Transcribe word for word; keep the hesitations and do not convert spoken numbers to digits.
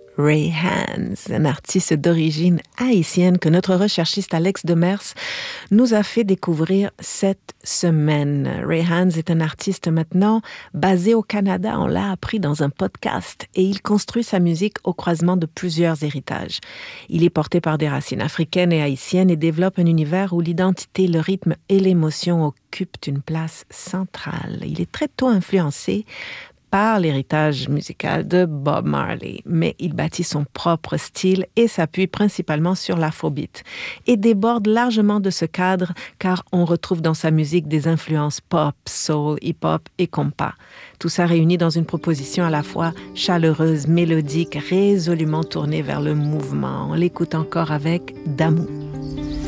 Ray Hans, un artiste d'origine haïtienne que notre recherchiste Alex Demers nous a fait découvrir cette semaine. Ray Hans est un artiste maintenant basé au Canada, on l'a appris dans un podcast, et il construit sa musique au croisement de plusieurs héritages. Il est porté par des racines africaines et haïtiennes et développe un univers où l'identité, le rythme et l'émotion occupent une place centrale. Il est très tôt influencé par l'héritage musical de Bob Marley, mais il bâtit son propre style et s'appuie principalement sur l'afrobeat et déborde largement de ce cadre car on retrouve dans sa musique des influences pop, soul, hip-hop et compas. Tout ça réuni dans une proposition à la fois chaleureuse, mélodique, résolument tournée vers le mouvement. On l'écoute encore avec Damou.